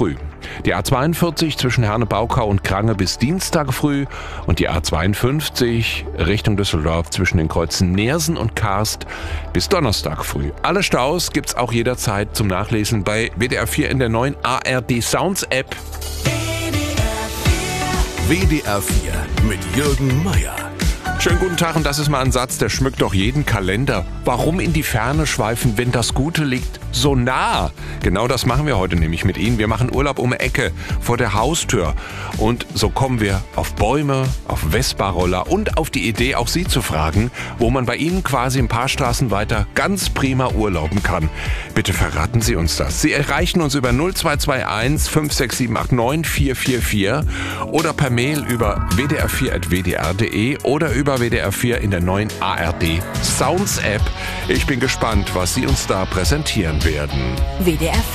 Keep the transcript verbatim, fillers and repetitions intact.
früh. Die A zweiundvierzig zwischen Herne-Baukau und Krange bis Dienstag früh und die A zweiundfünfzig Richtung Düsseldorf zwischen den Kreuzen Neersen und Karst bis Donnerstag früh. Alle Staus gibt's auch jederzeit zum Nachlesen bei W D R vier in der neuen A R D Sounds App. W D R vier mit Jürgen Meier. Schönen guten Tag, und das ist mal ein Satz, der schmückt doch jeden Kalender. Warum in die Ferne schweifen, wenn das Gute liegt so nah? Genau das machen wir heute nämlich mit Ihnen. Wir machen Urlaub um die Ecke, vor der Haustür. Und so kommen wir auf Bäume, auf Vespa-Roller und auf die Idee, auch Sie zu fragen, wo man bei Ihnen quasi ein paar Straßen weiter ganz prima urlauben kann. Bitte verraten Sie uns das. Sie erreichen uns über null zwei zwei eins fünf sechs sieben acht neun vier vier vier oder per Mail über w d r vier at w d r punkt d e oder über W D R vier in der neuen A R D Sounds App. Ich bin gespannt, was Sie uns da präsentieren werden. W D R